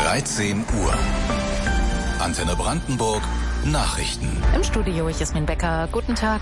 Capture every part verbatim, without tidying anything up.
dreizehn Uhr. Antenne Brandenburg, Nachrichten. Im Studio Jasmin Becker. Guten Tag.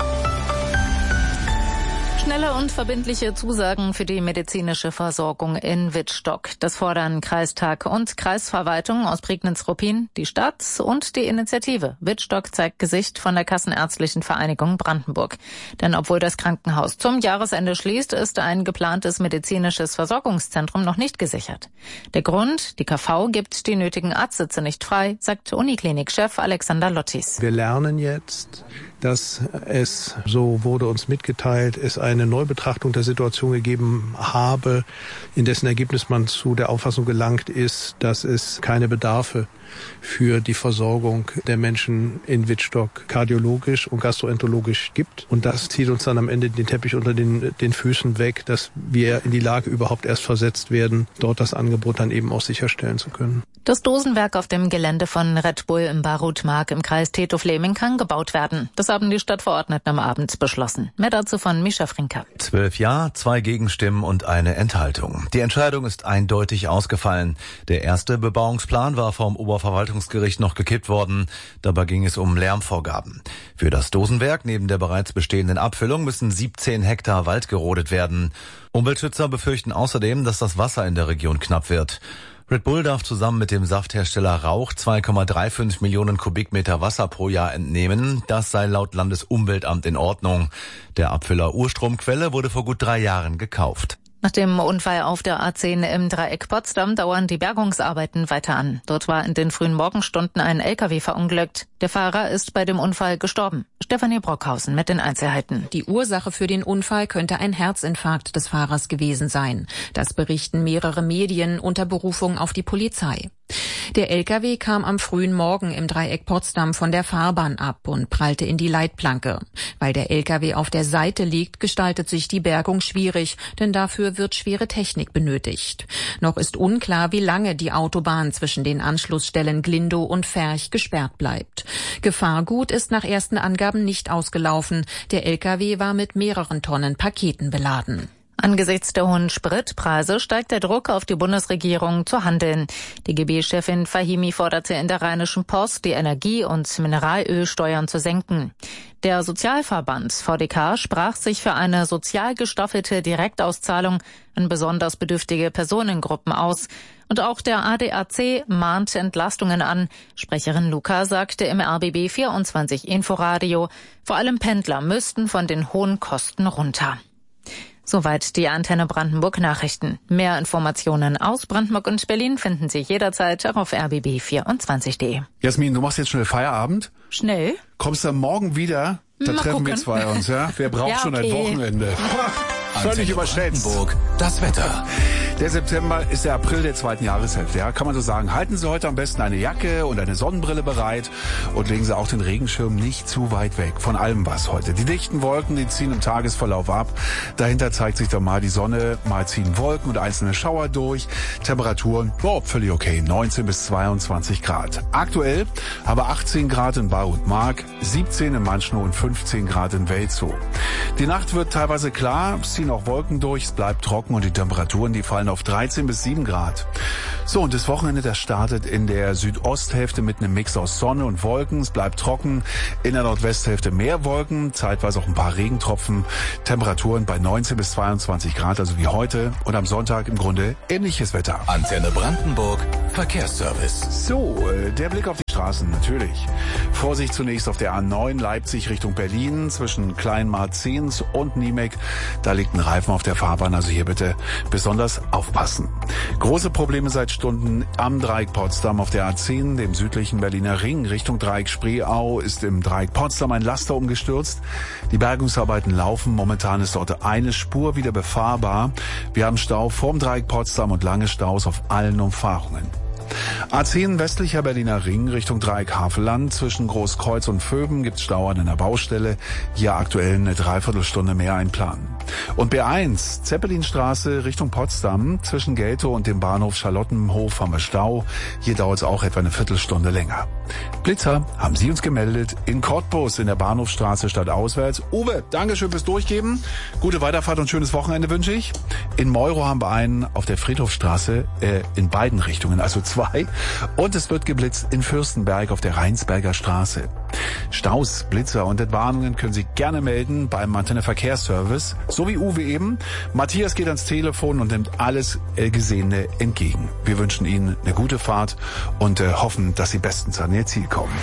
Schnelle und verbindliche Zusagen für die medizinische Versorgung in Wittstock. Das fordern Kreistag und Kreisverwaltung aus Prignitz-Ruppin, die Stadt und die Initiative Wittstock zeigt Gesicht von der Kassenärztlichen Vereinigung Brandenburg. Denn obwohl das Krankenhaus zum Jahresende schließt, ist ein geplantes medizinisches Versorgungszentrum noch nicht gesichert. Der Grund, die K V gibt die nötigen Arztsitze nicht frei, sagt Uniklinik-Chef Alexander Lottis. Wir lernen jetzt, dass es, so wurde uns mitgeteilt, es eine Neubetrachtung der Situation gegeben habe, in dessen Ergebnis man zu der Auffassung gelangt ist, dass es keine Bedarfe für die Versorgung der Menschen in Wittstock kardiologisch und gastroenterologisch gibt. Und das zieht uns dann am Ende den Teppich unter den, den Füßen weg, dass wir in die Lage überhaupt erst versetzt werden, dort das Angebot dann eben auch sicherstellen zu können. Das Dosenwerk auf dem Gelände von Red Bull im Barutmark im Kreis Tetow-Fleming kann gebaut werden. Das haben die Stadtverordneten am Abend beschlossen. Mehr dazu von Mischa Frinker. Zwölf Ja, zwei Gegenstimmen und eine Enthaltung. Die Entscheidung ist eindeutig ausgefallen. Der erste Bebauungsplan war vom Oberverwaltungsgericht noch gekippt worden. Dabei ging es um Lärmvorgaben. Für das Dosenwerk neben der bereits bestehenden Abfüllung müssen siebzehn Hektar Wald gerodet werden. Umweltschützer befürchten außerdem, dass das Wasser in der Region knapp wird. Red Bull darf zusammen mit dem Safthersteller Rauch zwei Komma fünfunddreißig Millionen Kubikmeter Wasser pro Jahr entnehmen. Das sei laut Landesumweltamt in Ordnung. Der Abfüller Urstromquelle wurde vor gut drei Jahren gekauft. Nach dem Unfall auf der A zehn im Dreieck Potsdam dauern die Bergungsarbeiten weiter an. Dort war in den frühen Morgenstunden ein L K W verunglückt. Der Fahrer ist bei dem Unfall gestorben. Stefanie Brockhausen mit den Einzelheiten. Die Ursache für den Unfall könnte ein Herzinfarkt des Fahrers gewesen sein. Das berichten mehrere Medien unter Berufung auf die Polizei. Der L K W kam am frühen Morgen im Dreieck Potsdam von der Fahrbahn ab und prallte in die Leitplanke. Weil der L K W auf der Seite liegt, gestaltet sich die Bergung schwierig, denn dafür wird schwere Technik benötigt. Noch ist unklar, wie lange die Autobahn zwischen den Anschlussstellen Glindow und Ferch gesperrt bleibt. Gefahrgut ist nach ersten Angaben nicht ausgelaufen. Der L K W war mit mehreren Tonnen Paketen beladen. Angesichts der hohen Spritpreise steigt der Druck auf die Bundesregierung zu handeln. Die G B-Chefin Fahimi forderte in der Rheinischen Post, die Energie- und Mineralölsteuern zu senken. Der Sozialverband V D K sprach sich für eine sozial gestaffelte Direktauszahlung an besonders bedürftige Personengruppen aus. Und auch der A D A C mahnt Entlastungen an. Sprecherin Luca sagte im R B B vierundzwanzig Inforadio, vor allem Pendler müssten von den hohen Kosten runter. Soweit die Antenne Brandenburg Nachrichten. Mehr Informationen aus Brandenburg und Berlin finden Sie jederzeit auch auf r b b vierundzwanzig punkt de. Jasmin, du machst jetzt schnell Feierabend. Schnell? Kommst du morgen wieder? Da Mal treffen gucken. wir zwei uns, ja? Wer braucht Ja, schon ein okay. Wochenende? Völlig überschätzt. Brandenburg, das Wetter. Der September ist der April der zweiten Jahreshälfte, ja, kann man so sagen. Halten Sie heute am besten eine Jacke und eine Sonnenbrille bereit und legen Sie auch den Regenschirm nicht zu weit weg von allem was heute. Die dichten Wolken, die ziehen im Tagesverlauf ab. Dahinter zeigt sich dann mal die Sonne, mal ziehen Wolken und einzelne Schauer durch. Temperaturen, oh, völlig okay, neunzehn bis zweiundzwanzig Grad. Aktuell aber achtzehn Grad in Barutmark, siebzehn in Manschnow und fünfzehn Grad in Welzow. Die Nacht wird teilweise klar, es ziehen auch Wolken durch, es bleibt trocken und die Temperaturen, die fallen auf dreizehn bis sieben Grad. So, und das Wochenende, das startet in der Südosthälfte mit einem Mix aus Sonne und Wolken. Es bleibt trocken. In der Nordwesthälfte mehr Wolken, zeitweise auch ein paar Regentropfen. Temperaturen bei neunzehn bis zweiundzwanzig Grad, also wie heute. Und am Sonntag im Grunde ähnliches Wetter. Antenne Brandenburg, Verkehrsservice. So, äh, der Blick auf die Straßen, natürlich. Vorsicht zunächst auf der A neun Leipzig Richtung Berlin zwischen Kleinmarzens und Niemek. Da liegt ein Reifen auf der Fahrbahn, also hier bitte besonders aufpassen. Große Probleme seit Stunden am Dreieck Potsdam auf der A zehn, dem südlichen Berliner Ring Richtung Dreieck Spreeau ist im Dreieck Potsdam ein Laster umgestürzt. Die Bergungsarbeiten laufen. Momentan ist dort eine Spur wieder befahrbar. Wir haben Stau vorm Dreieck Potsdam und lange Staus auf allen Umfahrungen. A zehn westlicher Berliner Ring Richtung Dreieck Havelland. Zwischen Großkreuz und Vöben gibt's Stau an einer Baustelle. Hier aktuell eine Dreiviertelstunde mehr einplanen. Und B eins, Zeppelinstraße Richtung Potsdam. Zwischen Geltow und dem Bahnhof Charlottenhof haben wir Stau. Hier dauert es auch etwa eine Viertelstunde länger. Blitzer haben Sie uns gemeldet in Cottbus in der Bahnhofstraße stadtauswärts. Uwe, Dankeschön fürs Durchgeben. Gute Weiterfahrt und schönes Wochenende wünsche ich. In Meuro haben wir einen auf der Friedhofstraße äh, in beiden Richtungen, also zwei. Und es wird geblitzt in Fürstenberg auf der Rheinsberger Straße. Staus, Blitzer und Entwarnungen können Sie gerne melden beim Antenne Verkehrsservice. So wie Uwe eben. Matthias geht ans Telefon und nimmt alles Gesehene entgegen. Wir wünschen Ihnen eine gute Fahrt und äh, hoffen, dass Sie bestens an Ihr Ziel kommen.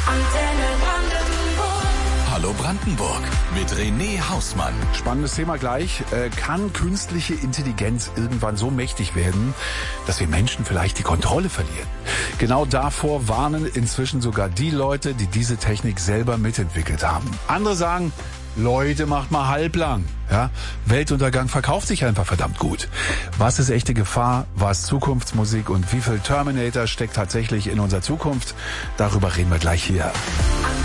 Hallo Brandenburg mit René Hausmann. Spannendes Thema gleich. Äh, kann künstliche Intelligenz irgendwann so mächtig werden, dass wir Menschen vielleicht die Kontrolle verlieren? Genau davor warnen inzwischen sogar die Leute, die diese Technik selber mitentwickelt haben. Andere sagen, Leute, macht mal halblang. Ja? Weltuntergang verkauft sich einfach verdammt gut. Was ist echte Gefahr? Was Zukunftsmusik? Und wie viel Terminator steckt tatsächlich in unserer Zukunft? Darüber reden wir gleich hier.